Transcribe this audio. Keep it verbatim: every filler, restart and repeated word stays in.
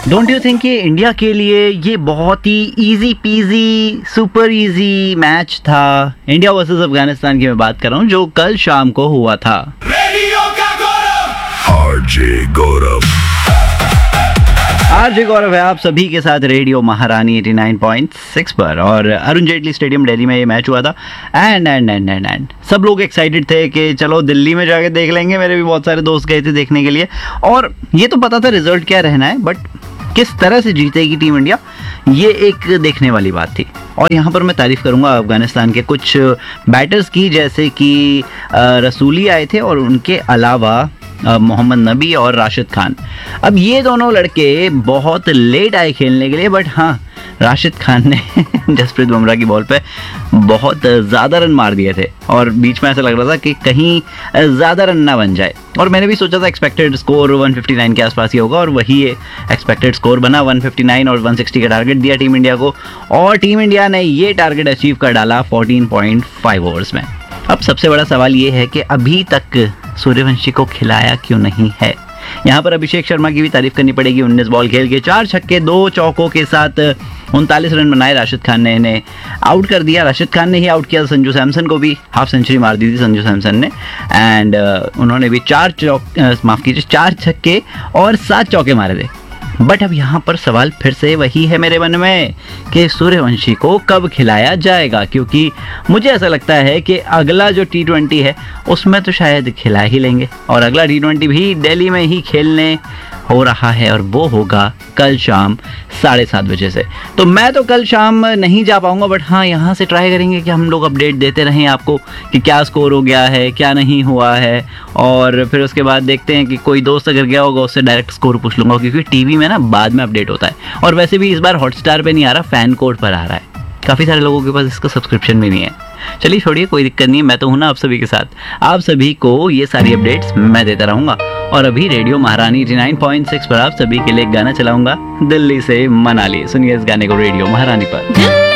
Don't you think कि India के लिए ये बहुत ही easy PG super easy match था? इंडिया वर्सेस अफगानिस्तान की मैं बात कर रहा हूँ, जो कल शाम को हुआ था। रेडियो का गौरव आरजे गौरव आरजे गौरव है आप सभी के साथ रेडियो महारानी नवासी पॉइंट सिक्स पर, और अरुण जेटली स्टेडियम दिल्ली में ये मैच हुआ था। And and and and and सब लोग एक्साइटेड थे कि चलो दिल्ली में जाके देख लेंगे। मेरे भी बहुत सारे दोस्त गए थे देखने के लिए, और ये तो पता था रिजल्ट क्या रहना है, बट किस तरह से जीतेगी टीम इंडिया ये एक देखने वाली बात थी। और यहाँ पर मैं तारीफ़ करूँगा अफगानिस्तान के कुछ बैटर्स की, जैसे कि रसूली आए थे और उनके अलावा मोहम्मद नबी और राशिद खान। अब ये दोनों लड़के बहुत लेट आए खेलने के लिए, बट हाँ राशिद खान ने जसप्रीत बुमराह की बॉल पे बहुत ज़्यादा रन मार दिए थे, और बीच में ऐसा लग रहा था कि कहीं ज़्यादा रन ना बन जाए। और मैंने भी सोचा था एक्सपेक्टेड स्कोर एक सौ उनसठ के आसपास ही होगा, और वही एक्सपेक्टेड स्कोर बना। एक सौ उनसठ और एक सौ साठ का टारगेट दिया टीम इंडिया को, और टीम इंडिया ने ये टारगेट अचीव कर डाला चौदह पॉइंट पाँच ओवर्स में। अब सबसे बड़ा सवाल ये है कि अभी तक सूर्यवंशी को खिलाया क्यों नहीं है। यहाँ पर अभिषेक शर्मा की भी तारीफ करनी पड़ेगी। उन्नीस बॉल खेल के चार छक्के दो चौकों के साथ उनतालीस रन बनाए। राशिद खान ने इन्हें आउट कर दिया। राशिद खान ने ही आउट किया संजू सैमसन को भी, हाफ सेंचुरी मार दी थी संजू सैमसन ने। एंड uh, उन्होंने भी चार चौक uh, माफ कीजिए चार छक्के और सात चौके मारे थे। बट अब यहाँ पर सवाल फिर से वही है मेरे मन में कि सूर्यवंशी को कब खिलाया जाएगा, क्योंकि मुझे ऐसा लगता है कि अगला जो टी ट्वेंटी है उसमें तो शायद खिला ही लेंगे, और अगला टी ट्वेंटी भी दिल्ली में ही खेलने हो रहा है, और वो होगा कल शाम साढ़े सात बजे से। तो मैं तो कल शाम नहीं जा पाऊंगा, बट हाँ यहाँ से ट्राई करेंगे कि हम लोग अपडेट देते रहें आपको कि क्या स्कोर हो गया है क्या नहीं हुआ है, और फिर उसके बाद देखते हैं कि कोई दोस्त अगर गया होगा उससे डायरेक्ट स्कोर पूछ लूँगा, क्योंकि टीवी में ना बाद में अपडेट होता है। और वैसे भी इस बार हॉटस्टार पे नहीं आ रहा, फैन कोड पर आ रहा है। काफ़ी सारे लोगों के पास इसका सब्सक्रिप्शन भी नहीं है। चलिए छोड़िए, कोई दिक्कत नहीं है, मैं तो हूं ना आप सभी के साथ। आप सभी को ये सारी अपडेट्स मैं देता रहूंगा। और अभी रेडियो महारानी नवासी पॉइंट सिक्स पर आप सभी के लिए गाना चलाऊंगा दिल्ली से मनाली। सुनिए इस गाने को रेडियो महारानी पर।